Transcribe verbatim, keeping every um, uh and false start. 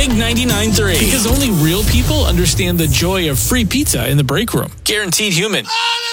Gig ninety-nine point three. Because only real people understand the joy of free pizza in the break room. Guaranteed human.